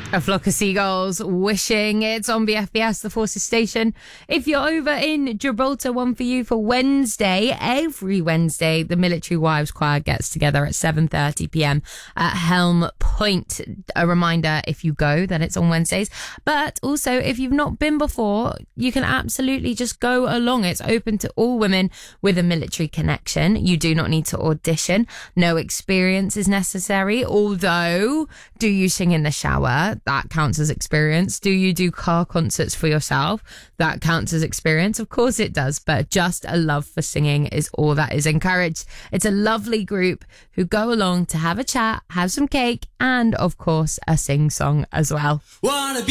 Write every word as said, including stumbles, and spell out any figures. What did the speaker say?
A Flock of Seagulls, Wishing. It's on B F B S, the Forces station. If you're over in Gibraltar, one for you for Wednesday. Every Wednesday, the Military Wives Choir gets together at seven thirty p.m. at Helm Point. A reminder, if you go, that it's on Wednesdays. But also, if you've not been before, you can absolutely just go along. It's open to all women with a military connection. You do not need to audition. No experience is necessary. Although, do you sing in the shower? That counts as experience. Do you do car concerts for yourself? That counts as experience. Of course it does, but just a love for singing is all that is encouraged. It's a lovely group who go along to have a chat, have some cake, and of course a sing song as well. Wanna be